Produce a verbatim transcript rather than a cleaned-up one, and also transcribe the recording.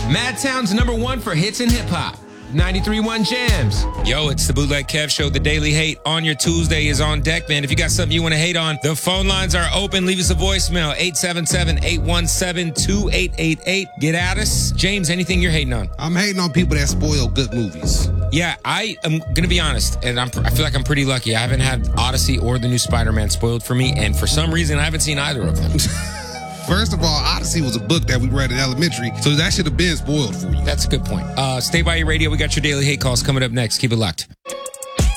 Madtown's number one for hits and hip hop. ninety-three point one Jams. Yo, it's the Bootleg Kev Show. The Daily Hate on your Tuesday is on deck, man. If you got something you want to hate on, the phone lines are open. Leave us a voicemail, eight seven seven, eight one seven, two eight eight eight. Get at us. James, anything you're hating on? I'm hating on people that spoil good movies. Yeah, I am going to be honest, and I'm, I feel like I'm pretty lucky. I haven't had Odyssey or the new Spider-Man spoiled for me, and for some reason, I haven't seen either of them. First of all, Odyssey was a book that we read in elementary, so that should have been spoiled for you. That's a good point. Uh, stay by your radio. We got your Daily Hate calls coming up next. Keep it locked.